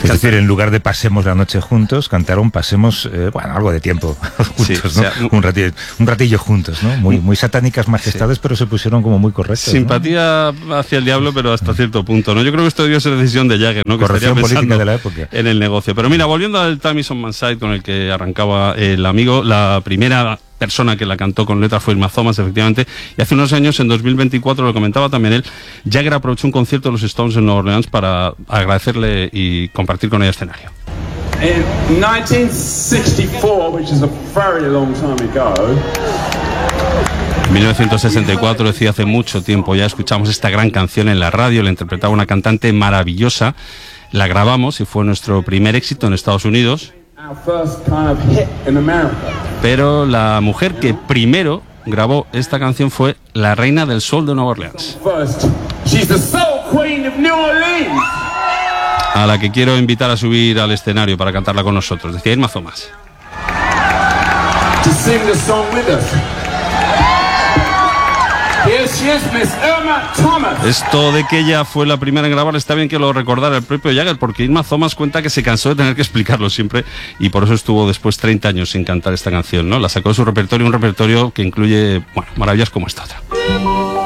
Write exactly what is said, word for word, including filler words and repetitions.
Es decir, en lugar de pasemos la noche juntos, cantaron pasemos, eh, bueno, algo de tiempo juntos, sí, ¿no? O sea, un, ratillo, un ratillo juntos, ¿no? Muy, muy satánicas majestades, sí. Pero se pusieron como muy correctos. Simpatía, ¿no?, hacia el diablo, pero hasta cierto punto, ¿no? Yo creo que esto debió ser decisión de Jagger, ¿no? Que corrección política de la época. En el negocio. Pero mira, volviendo al Time Is On My Side, con el que arrancaba el amigo, la primera persona que la cantó con letra fue Irma Thomas, efectivamente, y hace unos años, en dos mil veinticuatro, lo comentaba también él, Jagger aprovechó un concierto de los Stones en Nueva Orleans para agradecerle y compartir con ella escenario. In nineteen sixty-four, which is a very long time ago, mil novecientos sesenta y cuatro, decía, hace mucho tiempo ya escuchamos esta gran canción en la radio, la interpretaba una cantante maravillosa, la grabamos y fue nuestro primer éxito en Estados Unidos. Pero la mujer que primero grabó esta canción fue la reina del soul de Nueva Orleans, a la que quiero invitar a subir al escenario para cantarla con nosotros. Decía Irma Thomas. Esto de que ella fue la primera en grabar está bien que lo recordara el propio Jagger, porque Irma Thomas cuenta que se cansó de tener que explicarlo siempre y por eso estuvo después treinta años sin cantar esta canción, ¿no? La sacó de su repertorio, un repertorio que incluye, bueno, maravillas como esta otra.